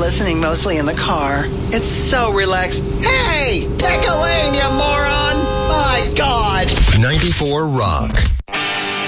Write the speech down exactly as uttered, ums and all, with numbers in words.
listening mostly in the car. It's so relaxed. Hey, pick a lane, you moron! My God! ninety-four Rock.